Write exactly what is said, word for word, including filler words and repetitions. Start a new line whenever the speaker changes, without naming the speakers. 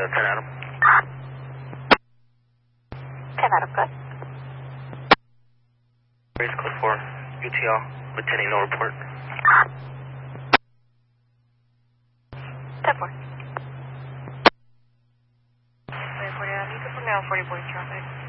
ten Adam.
ten Adam, good.
Race code four, U T L, Lieutenant, no report.
ten four.
forty, I need to put me on forty point traffic.